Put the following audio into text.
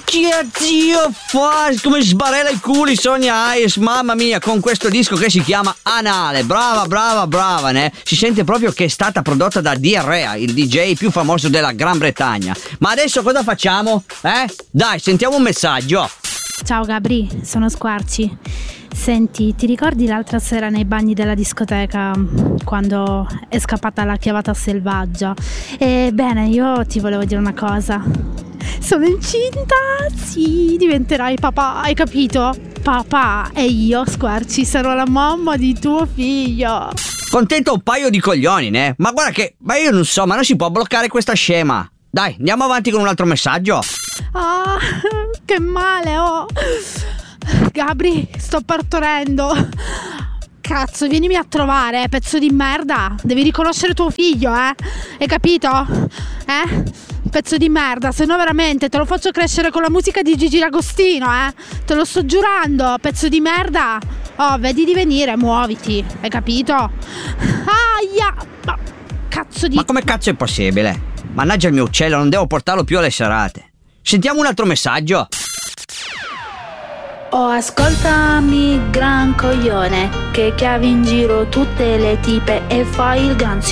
minchia zio, come sbarella i culi Sonia Hayes, mamma mia, con questo disco che si chiama Anale. Brava, né? Si sente proprio che è stata prodotta da D.R.A., il DJ più famoso della Gran Bretagna. Ma adesso cosa facciamo? Dai, sentiamo un messaggio. Ciao Gabri, sono Squarci. Senti, ti ricordi l'altra sera nei bagni della discoteca quando è scappata la chiavata selvaggia? Ebbene, io ti volevo dire una cosa. Sono incinta, sì, diventerai papà, hai capito? Papà e io, Squarci, sarò la mamma di tuo figlio. Contento un paio di coglioni, né? Ma guarda che, io non so, ma non si può bloccare questa scema. Dai, andiamo avanti con un altro messaggio. Ah, che male, oh. Gabri, sto partorendo. Cazzo, vienimi a trovare, pezzo di merda. Devi riconoscere tuo figlio, Hai capito? Pezzo di merda, se no veramente te lo faccio crescere con la musica di Gigi D'Agostino, Te lo sto giurando, pezzo di merda. Oh, vedi di venire, muoviti, hai capito? Aia! Cazzo di... Ma come cazzo è possibile? Mannaggia il mio uccello, non devo portarlo più alle serate. Sentiamo un altro messaggio. Oh, ascoltami, gran coglione, che chiavi in giro tutte le tipe e fai il gran